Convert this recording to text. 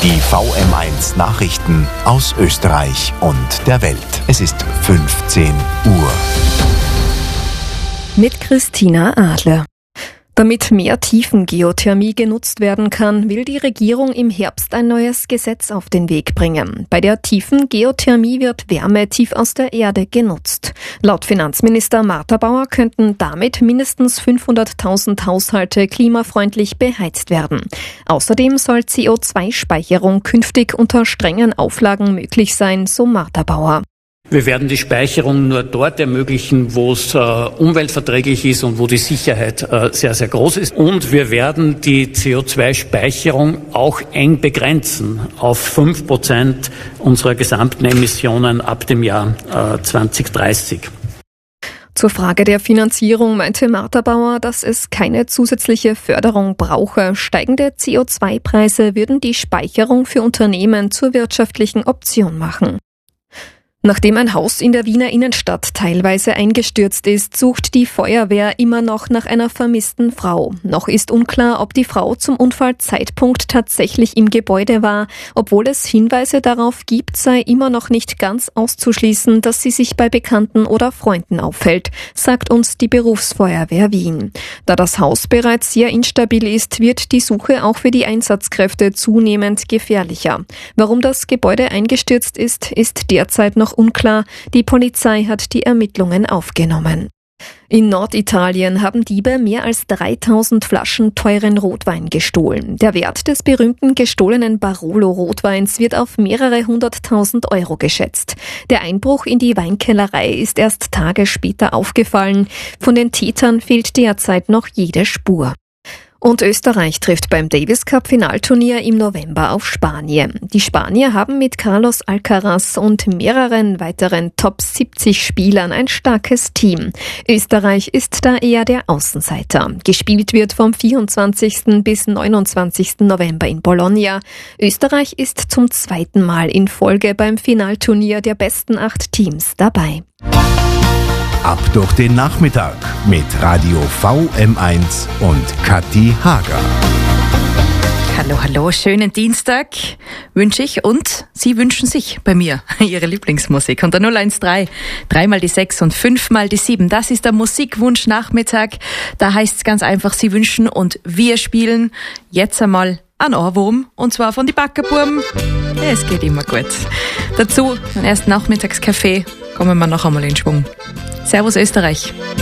Die VM1 Nachrichten aus Österreich und der Welt. Es ist 15 Uhr. Mit Christina Adler. Damit mehr Tiefengeothermie genutzt werden kann, will die Regierung im Herbst ein neues Gesetz auf den Weg bringen. Bei der Tiefengeothermie wird Wärme tief aus der Erde genutzt. Laut Finanzminister Martha Bauer könnten damit mindestens 500.000 Haushalte klimafreundlich beheizt werden. Außerdem soll CO2-Speicherung künftig unter strengen Auflagen möglich sein, so Martha Bauer. Wir werden die Speicherung nur dort ermöglichen, wo es umweltverträglich ist und wo die Sicherheit sehr, sehr groß ist. Und wir werden die CO2-Speicherung auch eng begrenzen auf 5% unserer gesamten Emissionen ab dem Jahr 2030. Zur Frage der Finanzierung meinte Martha Bauer, dass es keine zusätzliche Förderung brauche. Steigende CO2-Preise würden die Speicherung für Unternehmen zur wirtschaftlichen Option machen. Nachdem ein Haus in der Wiener Innenstadt teilweise eingestürzt ist, sucht die Feuerwehr immer noch nach einer vermissten Frau. Noch ist unklar, ob die Frau zum Unfallzeitpunkt tatsächlich im Gebäude war. Obwohl es Hinweise darauf gibt, sei immer noch nicht ganz auszuschließen, dass sie sich bei Bekannten oder Freunden aufhält, sagt uns die Berufsfeuerwehr Wien. Da das Haus bereits sehr instabil ist, wird die Suche auch für die Einsatzkräfte zunehmend gefährlicher. Warum das Gebäude eingestürzt ist derzeit noch unklar. Die Polizei hat die Ermittlungen aufgenommen. In Norditalien haben Diebe mehr als 3000 Flaschen teuren Rotwein gestohlen. Der Wert des berühmten gestohlenen Barolo-Rotweins wird auf mehrere 100.000 Euro geschätzt. Der Einbruch in die Weinkellerei ist erst Tage später aufgefallen. Von den Tätern fehlt derzeit noch jede Spur. Und Österreich trifft beim Davis Cup Finalturnier im November auf Spanien. Die Spanier haben mit Carlos Alcaraz und mehreren weiteren Top 70 Spielern ein starkes Team. Österreich ist da eher der Außenseiter. Gespielt wird vom 24. bis 29. November in Bologna. Österreich ist zum zweiten Mal in Folge beim Finalturnier der besten 8 Teams dabei. Ab durch den Nachmittag mit Radio VM1 und Kathi Hager. Hallo, schönen Dienstag wünsche ich und Sie wünschen sich bei mir Ihre Lieblingsmusik. Und der 013, 3 mal die 6 und 5 mal die 7, das ist der Musikwunsch Nachmittag. Da heißt es ganz einfach, Sie wünschen und wir spielen jetzt einmal ein Ohrwurm, und zwar von die Backerburm. Es geht immer gut. Dazu, den ersten Nachmittagskaffee, kommen wir noch einmal in Schwung. Servus Österreich.